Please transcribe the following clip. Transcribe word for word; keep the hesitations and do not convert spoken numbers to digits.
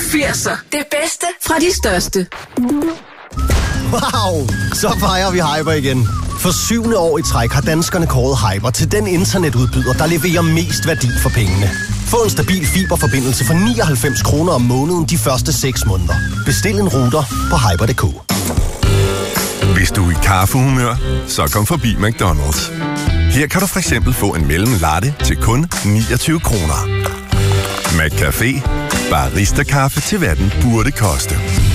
firser. Det bedste fra de største. Wow, så fejrer vi Hyper igen. For syvende år i træk har danskerne kåret Hyper til den internetudbyder, der leverer mest værdi for pengene. Få en stabil fiberforbindelse for nioghalvfems kroner om måneden de første seks måneder. Bestil en router på hyper punktum d k. Hvis du er i kaffehumør, så kom forbi McDonald's. Her kan du for eksempel få en mellem latte til kun niogtyve kroner. McCafé. Barista-kaffe til hvad den burde koste.